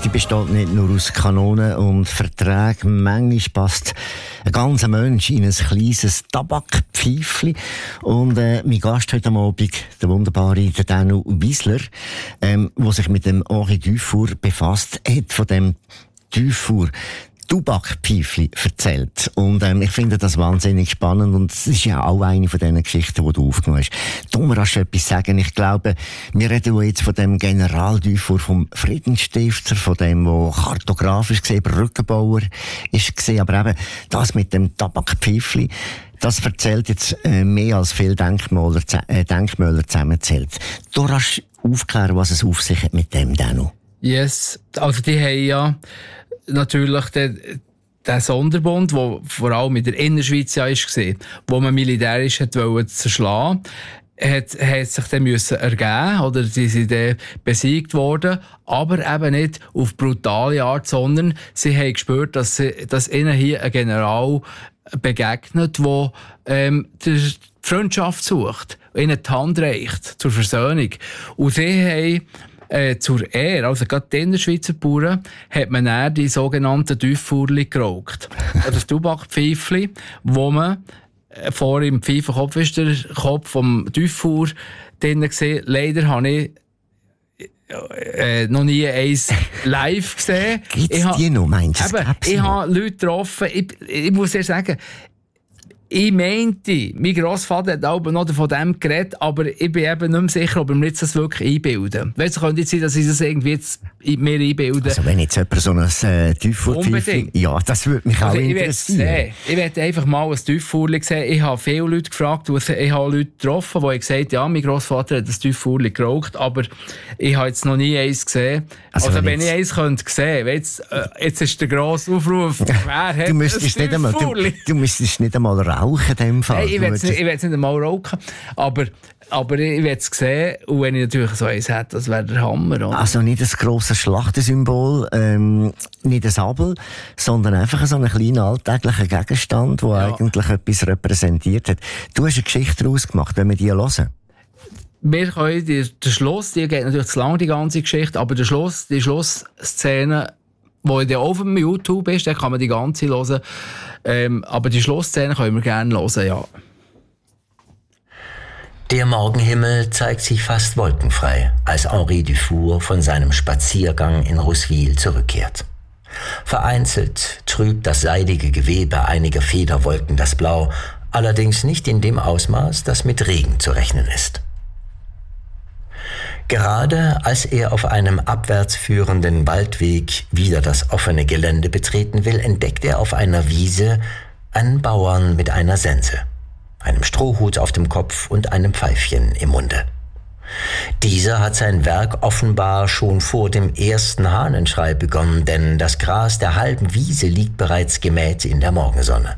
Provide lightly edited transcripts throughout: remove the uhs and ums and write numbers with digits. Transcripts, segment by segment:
die besteht nicht nur aus Kanonen und Verträgen. Manchmal passt ein ganzer Mensch in ein kleines Tabakpfeifchen. Und mein Gast heute Abend, der wunderbare Danu Wiesler, der sich mit dem Henri Dufour befasst, hat von dem Dufour Tabakpfeifchen erzählt. Und ich finde das wahnsinnig spannend und es ist ja auch eine von diesen Geschichten, die du aufgenommen hast. Du musst etwas sagen. Ich glaube, wir reden jetzt von dem General Dufour, vom Friedensstifter, von dem, der kartografisch gesehen Brückenbauer ist gesehen, aber eben das mit dem Tabakpfeifchen, das erzählt jetzt mehr als viele Denkmäler zusammenzählt. Du kannst aufklären, was es auf sich hat mit dem Danu. Yes, also die haben ja natürlich der Sonderbund, der vor allem in der Innerschweiz ja war, wo man militärisch zerschlagen wollte, hat sich dann müssen ergeben, oder sie sind dann besiegt worden, aber eben nicht auf brutale Art, sondern sie haben gespürt, dass ihnen hier ein General begegnet, der die Freundschaft sucht, ihnen die Hand reicht zur Versöhnung. Und sie haben zur Ehre, also gerade die Innerschweizer Bauern, hat man dann die sogenannten Dufourli geraucht. Das Tabakpfeifli, wo man vor im Pfeifenkopf ist der Kopf vom Dufour drin gesehen. Leider habe ich noch nie eins live gesehen. Gibt's die noch, meinst du? Ich habe Leute getroffen, ich muss dir sagen, ich meinte, mein Grossvater hat auch noch von dem geredet, aber ich bin eben nicht mehr sicher, ob ich mir jetzt das wirklich einbilden. Weißt du, könnte jetzt sein, dass ich das irgendwie jetzt mir einbilde. Also wenn jetzt jemand so ein Dufour-Pfeifchen... Ja, das würde mich auch interessieren. Ich werde einfach mal ein Dufourli sehen. Ich habe viele Leute gefragt, ich habe Leute getroffen, die gesagt haben, ja, mein Grossvater hat ein Dufourli geraucht, aber ich habe jetzt noch nie eins gesehen. Also wenn ich eins könnte sehen, jetzt ist der grosse Aufruf, wer hat ein Dufourli? Du müsstest nicht einmal rauchen in dem Fall. Hey, ich will es nicht einmal rauchen, aber ich will es sehen, und wenn ich natürlich so eins hätte, das wäre der Hammer. Oder? Also nicht ein grosses Schlachtensymbol, nicht ein Sabel, sondern einfach so einen kleinen alltäglichen Gegenstand, der eigentlich etwas repräsentiert hat. Du hast eine Geschichte daraus gemacht, wenn wir die hören. Wir können den Schluss, die geht natürlich zu lang, die ganze Geschichte, aber die Schlussszene, wo ja auf dem YouTube ist, da kann man die ganze hören. Aber die Schlussszene können wir gerne hören, ja. Der Morgenhimmel zeigt sich fast wolkenfrei, als Henri Dufour von seinem Spaziergang in Rouswil zurückkehrt. Vereinzelt trübt das seidige Gewebe einiger Federwolken das Blau, allerdings nicht in dem Ausmaß, das mit Regen zu rechnen ist. Gerade als er auf einem abwärts führenden Waldweg wieder das offene Gelände betreten will, entdeckt er auf einer Wiese einen Bauern mit einer Sense, einem Strohhut auf dem Kopf und einem Pfeifchen im Munde. Dieser hat sein Werk offenbar schon vor dem ersten Hahnenschrei begonnen, denn das Gras der halben Wiese liegt bereits gemäht in der Morgensonne.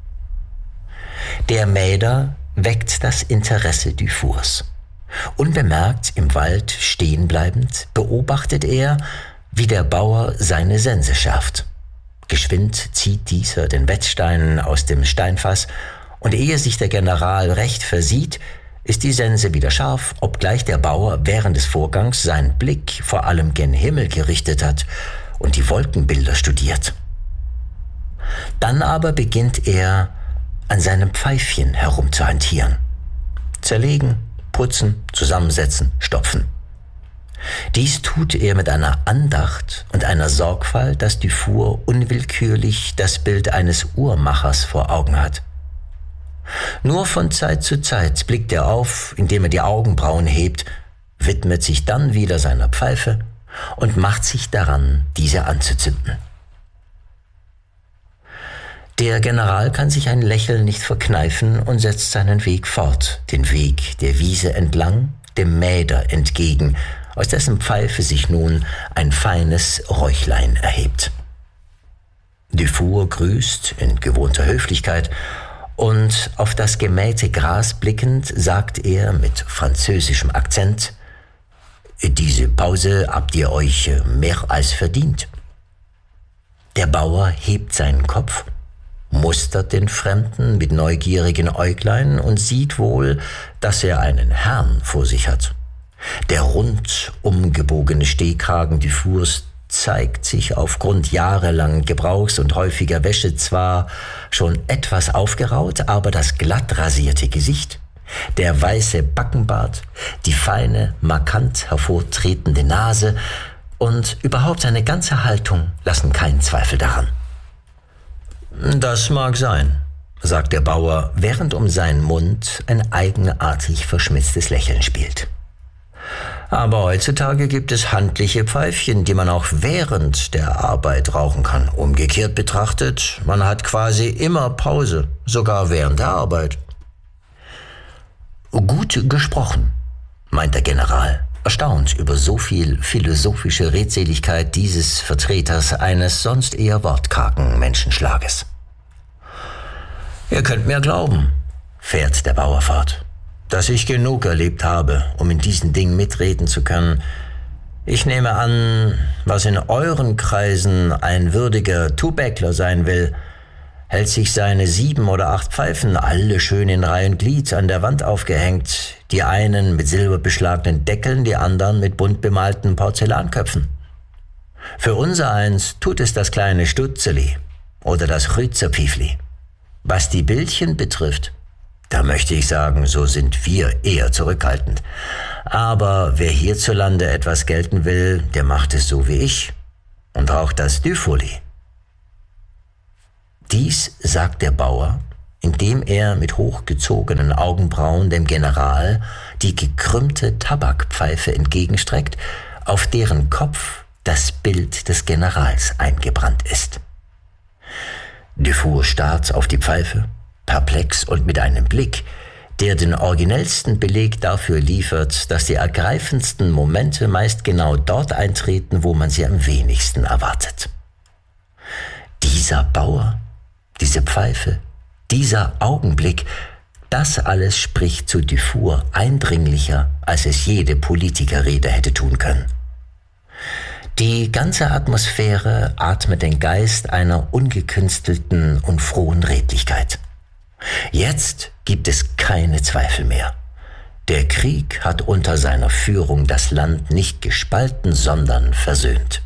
Der Mäder weckt das Interesse Dufours. Unbemerkt im Wald stehen bleibend, beobachtet er, wie der Bauer seine Sense schärft. Geschwind zieht dieser den Wetzstein aus dem Steinfass, und ehe sich der General recht versieht, ist die Sense wieder scharf, obgleich der Bauer während des Vorgangs seinen Blick vor allem gen Himmel gerichtet hat und die Wolkenbilder studiert. Dann aber beginnt er, an seinem Pfeifchen herumzuhantieren. Zerlegen, putzen, zusammensetzen, stopfen. Dies tut er mit einer Andacht und einer Sorgfalt, dass Dufour unwillkürlich das Bild eines Uhrmachers vor Augen hat. Nur von Zeit zu Zeit blickt er auf, indem er die Augenbrauen hebt, widmet sich dann wieder seiner Pfeife und macht sich daran, diese anzuzünden. Der General kann sich ein Lächeln nicht verkneifen und setzt seinen Weg fort, den Weg der Wiese entlang, dem Mäder entgegen, aus dessen Pfeife sich nun ein feines Räuchlein erhebt. Dufour grüßt in gewohnter Höflichkeit, und auf das gemähte Gras blickend sagt er mit französischem Akzent: »Diese Pause habt ihr euch mehr als verdient.« Der Bauer hebt seinen Kopf, mustert den Fremden mit neugierigen Äuglein und sieht wohl, dass er einen Herrn vor sich hat. Der rundum gebogene Stehkragen Dufours zeigt sich aufgrund jahrelangen Gebrauchs und häufiger Wäsche zwar schon etwas aufgeraut, aber das glatt rasierte Gesicht, der weiße Backenbart, die feine, markant hervortretende Nase und überhaupt seine ganze Haltung lassen keinen Zweifel daran. »Das mag sein«, sagt der Bauer, während um seinen Mund ein eigenartig verschmitztes Lächeln spielt. »Aber heutzutage gibt es handliche Pfeifchen, die man auch während der Arbeit rauchen kann. Umgekehrt betrachtet, man hat quasi immer Pause, sogar während der Arbeit.« »Gut gesprochen«, meint der General, erstaunt über so viel philosophische Redseligkeit dieses Vertreters eines sonst eher wortkargen Menschenschlages. »Ihr könnt mir glauben«, fährt der Bauer fort, »dass ich genug erlebt habe, um in diesen Dingen mitreden zu können. Ich nehme an, was in euren Kreisen ein würdiger Tubäckler sein will, hält sich seine 7 oder 8 Pfeifen alle schön in Reihe und Glied an der Wand aufgehängt, die einen mit silberbeschlagenen Deckeln, die anderen mit bunt bemalten Porzellanköpfen. Für unsereins tut es das kleine Stutzeli oder das Rützerpfiefli. Was die Bildchen betrifft, da möchte ich sagen, so sind wir eher zurückhaltend. Aber wer hierzulande etwas gelten will, der macht es so wie ich und raucht das Düfoli.« Dies sagt der Bauer, indem er mit hochgezogenen Augenbrauen dem General die gekrümmte Tabakpfeife entgegenstreckt, auf deren Kopf das Bild des Generals eingebrannt ist. Dufour starrt auf die Pfeife, perplex und mit einem Blick, der den originellsten Beleg dafür liefert, dass die ergreifendsten Momente meist genau dort eintreten, wo man sie am wenigsten erwartet. Dieser Bauer, diese Pfeife, dieser Augenblick, das alles spricht zu Dufour eindringlicher, als es jede Politikerrede hätte tun können. Die ganze Atmosphäre atmet den Geist einer ungekünstelten und frohen Redlichkeit. Jetzt gibt es keine Zweifel mehr. Der Krieg hat unter seiner Führung das Land nicht gespalten, sondern versöhnt.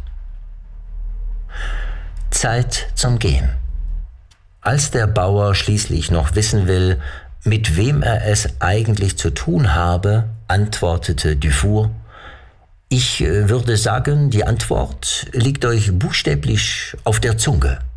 Zeit zum Gehen. Als der Bauer schließlich noch wissen will, mit wem er es eigentlich zu tun habe, antwortete Dufour: »Ich würde sagen, die Antwort liegt euch buchstäblich auf der Zunge.«